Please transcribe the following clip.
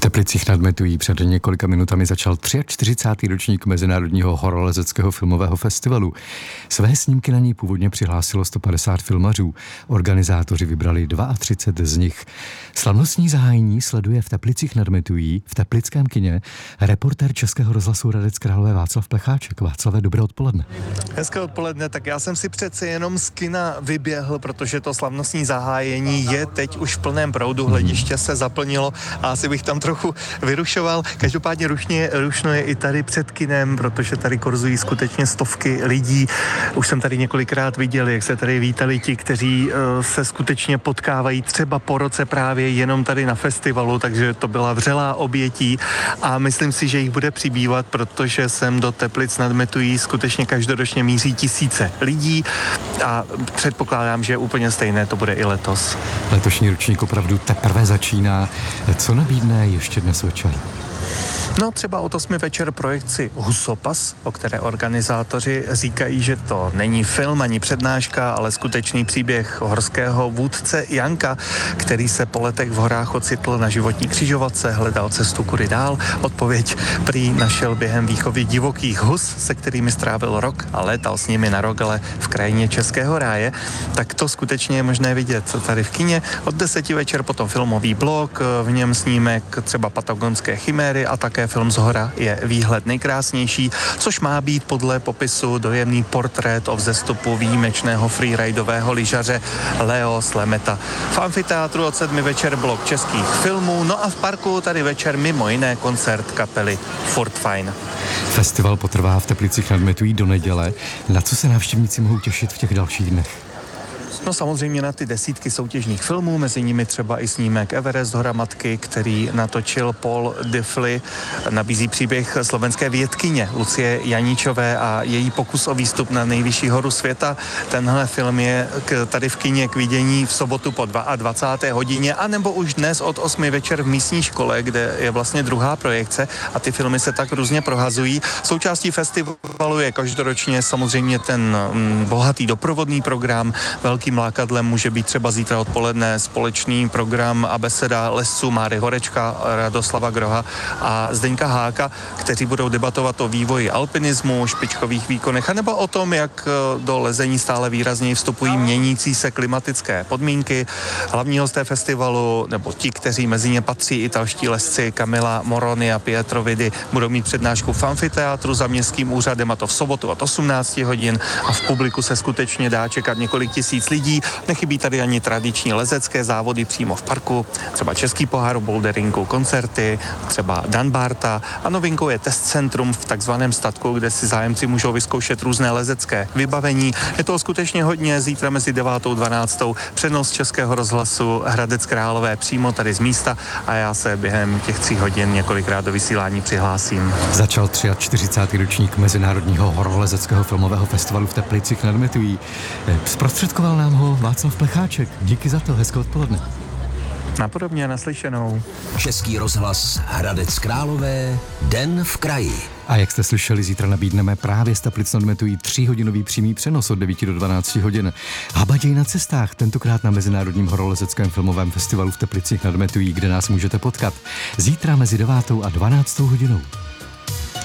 Teplicích nad Metují před několika minutami začal 43. ročník Mezinárodního horolezeckého filmového festivalu. Své snímky na něj původně přihlásilo 150 filmařů. Organizátoři vybrali 32 z nich. Slavnostní zahájení sleduje v Teplicích nad Metují v teplickém kině reportér Českého rozhlasu Hradec Králové Václav Plecháček. Václave, dobré odpoledne. Hezké odpoledne, tak já jsem si přece jenom z kina vyběhl, protože to slavnostní zahájení je teď už v plném proudu, hlediště se zaplnilo a asi bych tam trochu vyrušoval. Každopádně rušno je i tady před kinem, protože tady korzují skutečně stovky lidí. Už jsem tady několikrát viděl, jak se tady vítali ti, kteří se skutečně potkávají třeba po roce právě jenom tady na festivalu, takže to byla vřelá obětí a myslím si, že jich bude přibývat, protože sem do Teplic nad Metují skutečně každoročně míří tisíce lidí a předpokládám, že úplně stejné to bude i letos. Letošní ročník opravdu teprve začíná. Co nabídne ještě dnes večer? No třeba od 8 večer projekci Husopas, o které organizátoři říkají, že to není film ani přednáška, ale skutečný příběh horského vůdce Janka, který se po letech v horách ocitl na životní křižovatce, hledal cestu kudy dál. Odpověď prý našel během výchovy divokých hus, se kterými strávil rok a létal s nimi na Rogale v krajině Českého ráje. Tak to skutečně je možné vidět tady v kině. Od 10 večer potom filmový blok, v něm snímek třeba Patagonské chiméry a také film Zhora je výhled nejkrásnější, což má být podle popisu dojemný portrét o vzestupu výjimečného freeridového lyžaře Leo Slemeta. V amfiteátru od 7 večer blok českých filmů, no a v parku tady večer mimo jiné koncert kapely Furt Fajn. Festival potrvá v Teplicích nad Metují do neděle. Na co se návštěvníci mohou těšit v těch dalších dnech? No samozřejmě na ty desítky soutěžních filmů, mezi nimi třeba i snímek Everest, Hora matky, který natočil Paul Diffley, nabízí příběh slovenské vědkyně Lucie Janíčové a její pokus o výstup na nejvyšší horu světa. Tenhle film je tady v kině k vidění v sobotu po 22. hodině, anebo už dnes od 8 večer v místní škole, kde je vlastně druhá projekce a ty filmy se tak různě prohazují. Součástí festivalu je každoročně samozřejmě ten bohatý doprovodný program. Velkým lákadlem může být třeba zítra odpoledne společný program Abeceda lesů Máry Horečka, Radoslava Groha a Zdeňka Háka, kteří budou debatovat o vývoji alpinismu, špičkových výkonech, anebo o tom, jak do lezení stále výrazněji vstupují měnící se klimatické podmínky. Hlavní hosté festivalu, nebo ti, kteří mezi ně patří, italští lesci Camilla Moroni a Pietro Vidi, budou mít přednášku v amfiteátru za městským úřadem, a to v sobotu od 18 hodin a v publiku se skutečně dá čekat několik tisíc lidí. Nechybí tady ani tradiční lezecké závody přímo v parku, třeba Český pohár boulderingu, koncerty, třeba Dan Barta a novinkou je test centrum v takzvaném statku, kde si zájemci můžou vyzkoušet různé lezecké vybavení. Je to skutečně hodně, zítra mezi 9. a 12. přenos Českého rozhlasu Hradec Králové přímo tady z místa a já se během těch 3 hodin několikrát do vysílání přihlásím. Začal 43. ročník Mezinárodního horolezeckého filmového festivalu v Teplicích nad Metují. Zprostředkoval nám ho Václav Plecháček. Díky za to, hezké odpoledne. Napodobně, naslyšenou. Český rozhlas Hradec Králové, Den v kraji. A jak jste slyšeli, zítra nabídneme právě z Teplic nad Metují 3hodinový přímý přenos od 9 do 12 hodin. Habaděj na cestách, tentokrát na Mezinárodním horolezeckém filmovém festivalu v Teplicích nad Metují, kde nás můžete potkat. Zítra mezi 9. a 12 hodinou.